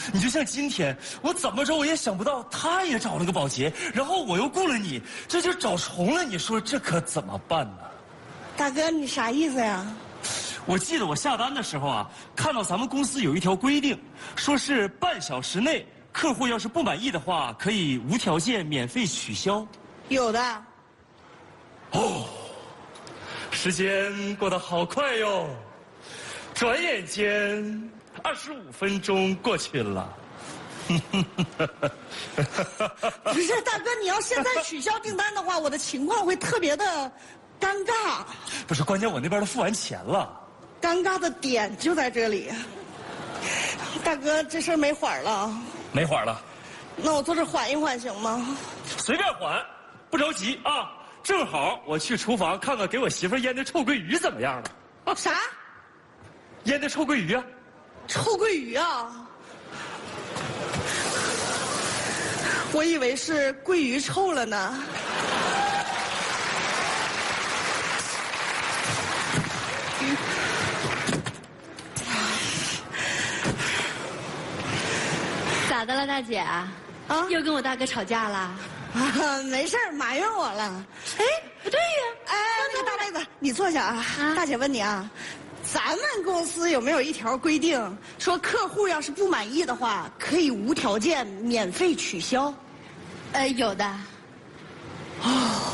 你就像今天，我怎么着我也想不到，他也找了个保洁，然后我又雇了你，这就找重了。你说这可怎么办呢？ 大哥，你啥意思呀？ 我记得我下单的时候啊，看到咱们公司有一条规定，说是半小时内客户要是不满意的话，可以无条件免费取消。 有的。 哦，时间过得好快哟，转眼间25分钟过去了。 不是大哥，你要现在取消订单的话，我的情况会特别的尴尬。 不是，关键我那边都付完钱了。 尴尬的点就在这里。大哥，这事儿没缓了。 没缓了。 那我坐这缓一缓行吗？ 随便缓，不着急啊。正好我去厨房看看给我媳妇腌的臭鳜鱼怎么样了。 啊，啥？ 腌的臭鳜鱼啊？ 臭鳜鱼啊？我以为是鳜鱼臭了呢。 咋的了，大姐？啊，又跟我大哥吵架了？ 啊，没事儿，埋怨我了。 哎，不对呀！ 哎，那个大妹子，你坐下啊。大姐问你啊，咱们公司有没有一条规定，说客户要是不满意的话，可以无条件免费取消？ 有的。 哦，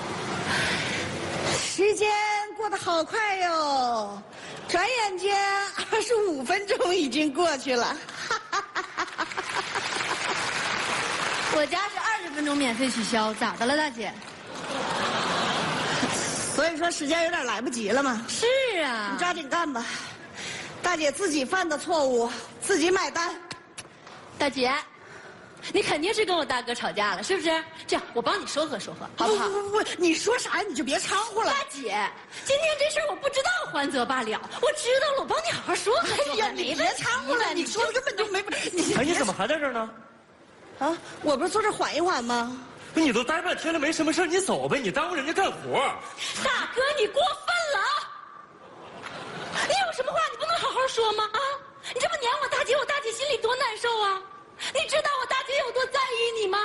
时间过得好快哟，转眼间25分钟已经过去了。 我家是20分钟免费取消，咋的了，大姐？ 所以说时间有点来不及了嘛。 是啊， 你抓紧干吧。大姐自己犯的错误，自己买单。 大姐，你肯定是跟我大哥吵架了，是不是？这样，我帮你说和说和，好不好？ 不，你说啥呀？你就别掺和了。 大姐，今天这事儿我不知道，还则罢了。我知道了，我帮你好好说和说和。 哎呀，你别掺和了，你说的根本就没。 哎，你怎么还在这儿呢？ 啊，我不是坐这缓一缓吗？ 你都待半天了，没什么事，你走呗，你耽误人家干活。 大哥，你过分了！你有什么话你不能好好说吗？啊，你这么撵我大姐，我大姐心里多难受啊！你知道我大姐有多在意你吗？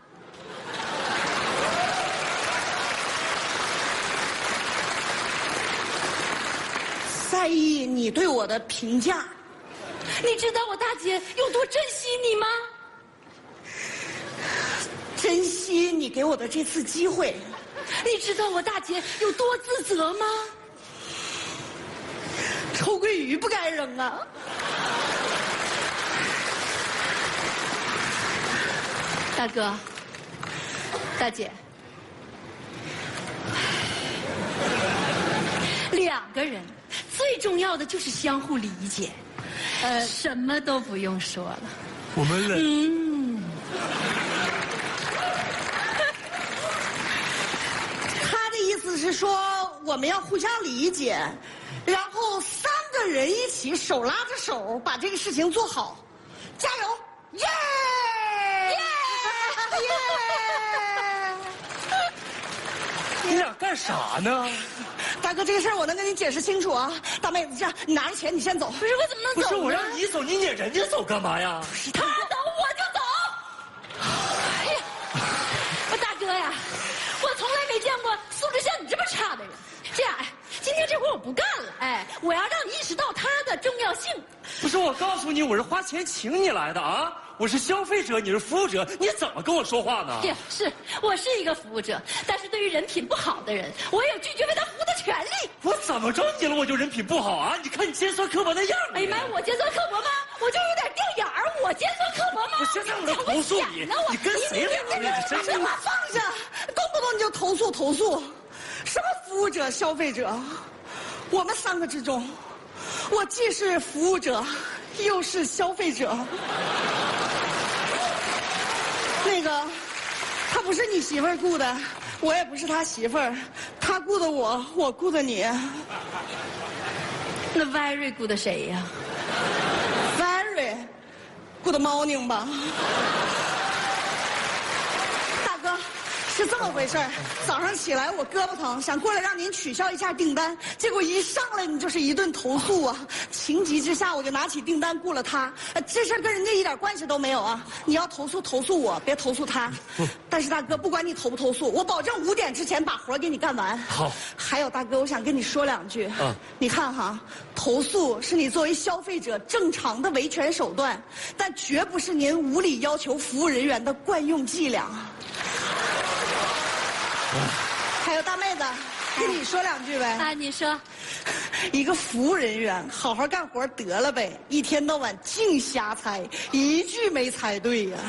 在意你对我的评价。 你知道我大姐有多珍惜你吗？ 珍惜你给我的这次机会。 你知道我大姐有多自责吗？ 臭鳜鱼不该扔啊！ 大哥，大姐，两个人最重要的就是相互理解，什么都不用说了。 我们他的意思是说我们要互相理解，然后3个人一起手拉着手把这个事情做好，加油！耶！ 你俩干啥呢？ 大哥，这个事儿我能跟你解释清楚啊。大妹子，这样你拿着钱，你先走。 不是，我怎么能走呢？ 不是我让你走，你撵人家走干嘛呀？ 他走我就走。哎呀，我大哥呀，我从来没见过素质像你这么差的人。这样，今天这活我不干了。我要让你意识到它的重要性。 不是，我告诉你，我是花钱请你来的啊！我是消费者，你是服务者，你怎么跟我说话呢？ 是，我是一个服务者，但是对于人品不好的人，我有拒绝为他服务的权利。 我怎么着你了？我就人品不好啊？你看你尖酸刻薄的样子。 哎呀妈，我尖酸刻薄吗？我就有点掉眼儿，我尖酸刻薄吗？ 我现在我就投诉你，你跟谁俩呢？ 把这话放下，动不动你就投诉，什么服务者、消费者，我们3个之中，我既是服务者，又是消费者。那个，他不是你媳妇儿雇的，我也不是他媳妇儿，他雇的我，我雇的你。 那 Very 雇的谁呀 ？Very 雇的猫宁吧。大哥， 是这么回事儿。早上起来我胳膊疼，想过来让您取消一下订单，结果一上来你就是一顿投诉啊！情急之下我就拿起订单雇了他。这事儿跟人家一点关系都没有啊！你要投诉投诉我，别投诉他。但是大哥，不管你投不投诉，我保证5点之前把活给你干完。 好。 还有大哥，我想跟你说2句。你看哈，投诉是你作为消费者正常的维权手段，但绝不是您无理要求服务人员的惯用伎俩。还有大妹子，跟你说2句呗。 啊，你说。 一个服务人员好好干活得了呗，一天到晚净瞎猜，一句没猜对呀。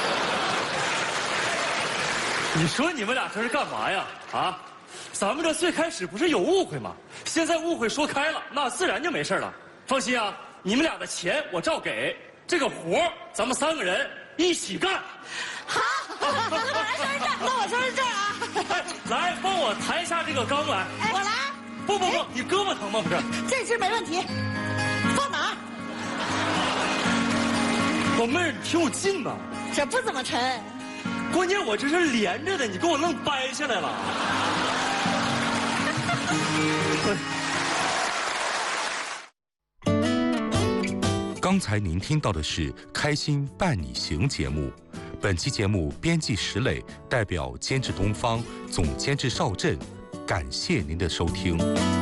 你说你们俩这是干嘛呀？啊，咱们这最开始不是有误会吗？现在误会说开了，那自然就没事了。放心啊，你们俩的钱我照给，这个活咱们3个人一起干。 好，那我说是这儿啊。 来，帮我抬一下这个缸来。 我来。 不，你胳膊疼吗？不是， 这只没问题。放哪儿？ 老妹儿，你挺有劲呐。 这不怎么沉。 关键我这是连着的，你给我弄掰下来了。 刚才您听到的是《开心伴你行》节目，本期节目编辑石磊，代表监制东方，总监制邵震，感谢您的收听。